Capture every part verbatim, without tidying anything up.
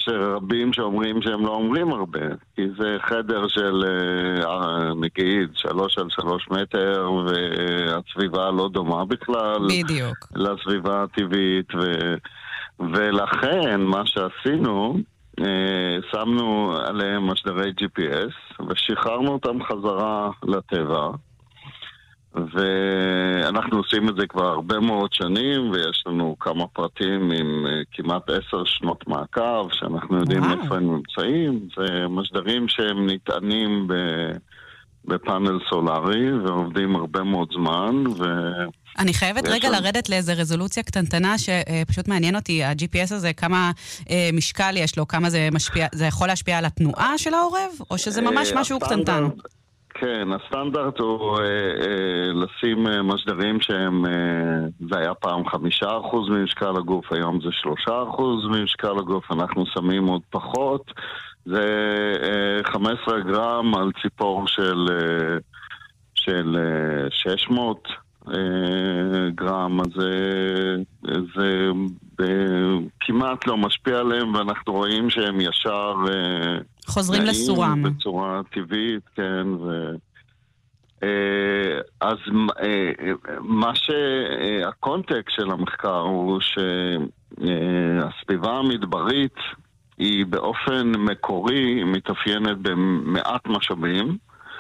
יש רבים שאומרים שהם לא אומרים הרבה, כי זה חדר של נגיד שלוש על שלוש מטר, והסביבה לא דומה בכלל בדיוק לסביבה הטבעית, ו... ולכן מה שעשינו, שמנו עליהם משדרי ג'י פי אס ושחררנו אותם חזרה לטבע, ואנחנו עושים את זה כבר הרבה מאוד שנים, ויש לנו כמה פרטים עם כמעט עשר שנות מעקב שאנחנו יודעים וואו. איפה הם נמצאים. זה משדרים שהם נטענים בפאנל סולרי ועובדים הרבה מאוד זמן, ו... אני חייבת רגע לרדת לאיזה רזולוציה קטנטנה שפשוט מעניין אותי, ה-ג'י פי אס הזה, כמה אה, משקל יש לו, כמה זה משפיע, זה יכול להשפיע על התנועה של העורב, או שזה ממש אה, משהו הסטנדרט, קטנטן? כן, הסטנדרט הוא אה, אה, לשים אה, משדרים שהם, אה, זה היה פעם חמישה אחוז ממשקל הגוף, היום זה שלושה אחוז ממשקל הגוף, אנחנו שמים עוד פחות, זה אה, חמישה עשר גרם על ציפור של, אה, של אה, שש מאות גרם, אז זה, זה כמעט לא משפיע עליהם, ואנחנו רואים שהם ישר חוזרים לסורם בצורה טבעית, כן. ו... אז מה שהקונטקסט של המחקר הוא שהסביבה המדברית היא באופן מקורי מתאפיינת במעט משאבים,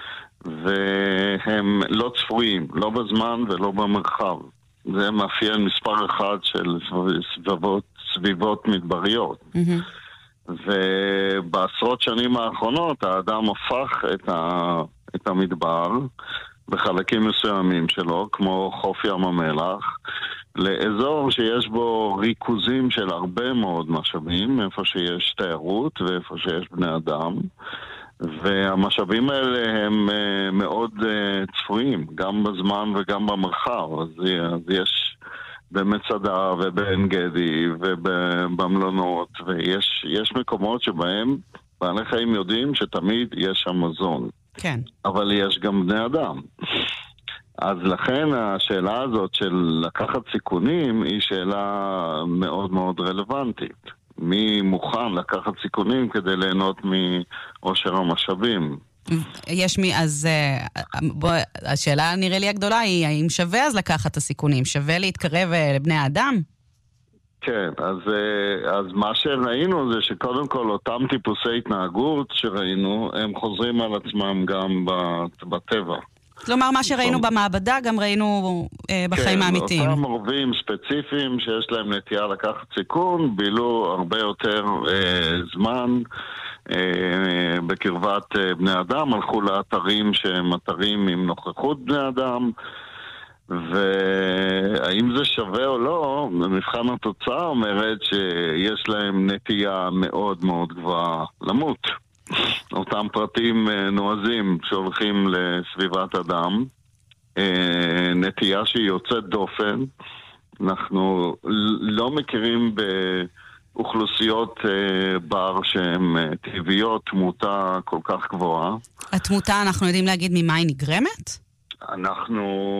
והם לא צפויים, לא בזמן ולא במרחב. זה מאפיין מספר אחד של סביבות, סביבות מדבריות. Mm-hmm. ובעשרות שנים האחרונות האדם הפך את, ה, את המדבר בחלקים מסוימים שלו, כמו חוף ים המלח, לאזור שיש בו ריכוזים של הרבה מאוד משאבים, איפה שיש תיירות ואיפה שיש בני אדם. והמשאבים האלה הם uh, מאוד uh, צפויים, גם בזמן וגם במרחב. אז, אז יש במצדה ובעין גדי ובמלונות, ויש יש מקומות שבהם בעלי חיים יודעים שתמיד יש שם מזון. כן. אבל יש גם בני אדם. אז לכן השאלה הזאת של לקחת סיכונים היא שאלה מאוד מאוד רלוונטית. מי מוכן לקחת סיכונים כדי ליהנות מאושר המשאבים? יש מי, אז בוא, השאלה נראה לי הגדולה היא, האם שווה אז לקחת את הסיכונים? שווה להתקרב לבני האדם? כן, אז, אז מה שראינו זה שקודם כל אותם טיפוסי התנהגות שראינו, הם חוזרים על עצמם גם בטבע. כלומר, מה שראינו במעבדה, גם ראינו אה, בחיים האמיתיים. כן, אותם עורבים ספציפיים שיש להם נטייה לקחת סיכון, בילו הרבה יותר אה, זמן אה, בקרבת אה, בני אדם, הלכו לאתרים שהם אתרים עם נוכחות בני אדם, והאם זה שווה או לא, מבחן התוצאה אומרת שיש להם נטייה מאוד מאוד גבוהה למות. אותם פרטים נועזים שהולכים לסביבת אדם, נטייה שהיא יוצאת דופן. אנחנו לא מכירים באוכלוסיות בר שהן טבעיות תמותה כל כך גבוהה. התמותה, אנחנו יודעים להגיד ממה היא נגרמת? אנחנו,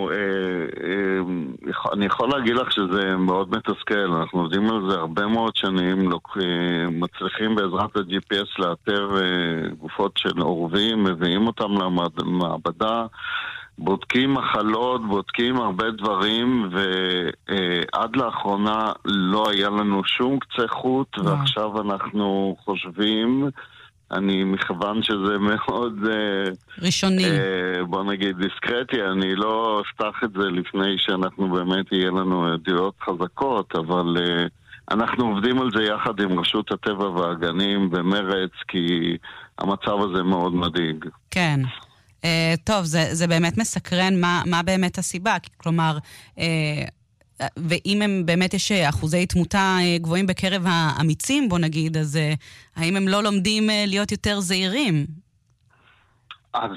אני יכול להגיד לך שזה מאוד מתסכל, אנחנו עובדים על זה הרבה מאוד שנים, מצליחים בעזרת ה-ג'י פי אס לאתר גופות של עורבים, מביאים אותם למעבדה, בודקים מחלות, בודקים הרבה דברים, ועד לאחרונה לא היה לנו שום קצה חוט, ועכשיו אנחנו חושבים, אני מכוון שזה מאוד ראשוני, בוא נגיד דיסקרטי, אני לא אפתח את זה לפני שאנחנו באמת יהיה לנו עדויות חזקות, אבל אנחנו עובדים על זה יחד עם רשות הטבע והגנים במרץ, כי המצב הזה מאוד מדאיג. כן. טוב, זה, זה באמת מסקרן מה, מה באמת הסיבה, כלומר, ואם הם באמת יש אחוזי תמותה גבוהים בקרב האמיצים, בוא נגיד, אז האם הם לא לומדים להיות יותר זהירים? אז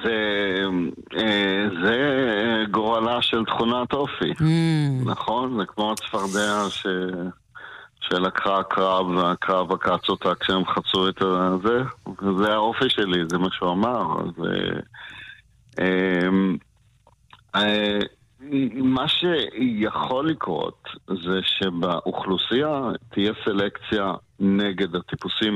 זה גורלה של תכונת אופי, נכון? זה כמו הצפרדע ש... שלקחה הקרב, והקרב עקץ אותה כשהם חצו את זה, וזה האופי שלי, זה מה שהוא אמר. אז מה שיכול לקרות זה שבאוכלוסייה תהיה סלקציה נגד הטיפוסים